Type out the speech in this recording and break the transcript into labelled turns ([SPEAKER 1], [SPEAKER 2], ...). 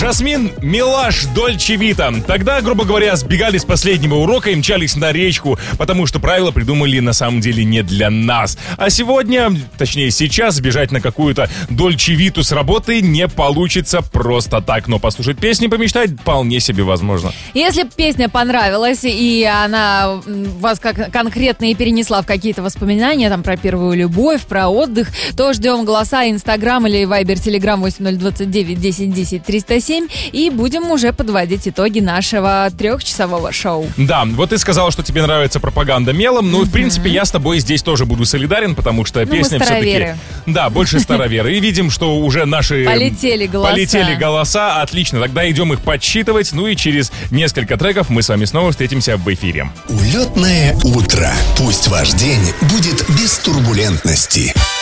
[SPEAKER 1] Жасмин, Милаш, Дольче Вита. Тогда, грубо говоря, сбегали с последнего урока и мчались на речку, потому что правила придумали на самом деле не для нас. А сегодня, точнее сейчас, сбежать на какую-то Дольче Виту с работы не получится просто так. Но послушать песни, помечтать вполне себе возможно.
[SPEAKER 2] Если песня понравилась, и она вас как конкретно и перенесла в какие-то воспоминания, там, про первую любовь, про отдых, то ждем голоса, Инстаграм или Вайбер, Телеграм 8029 10 10 307 и будем уже подводить итоги нашего 3-часового шоу.
[SPEAKER 1] Да, вот ты сказала, что тебе нравится пропаганда мелом, ну, в принципе, я с тобой здесь тоже буду солидарен, потому что песня все-таки... Да, больше староверы. И видим, что уже наши...
[SPEAKER 2] Полетели
[SPEAKER 1] голоса. Отлично, тогда идем их подсчитывать, ну и через несколько треков мы с вами снова встретимся в эфире.
[SPEAKER 3] Улетное утро. Пусть ваш день будет без турбулентности.